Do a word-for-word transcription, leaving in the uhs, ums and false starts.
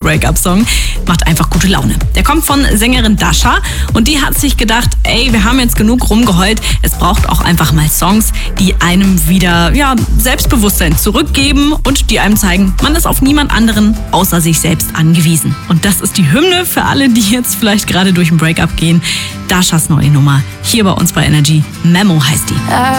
Breakup-Song. Macht einfach gute Laune. Der kommt von Sängerin Dasha und die hat sich gedacht, ey, wir haben jetzt genug rumgeheult. Es braucht auch einfach mal Songs, die einem wieder ja, Selbstbewusstsein zurückgeben und die einem zeigen, man ist auf niemand anderen außer sich selbst angewiesen. Und das ist die Hymne für alle, die jetzt vielleicht gerade durch ein Breakup gehen. Dashas neue Nummer hier bei uns bei Energy. Memo heißt die.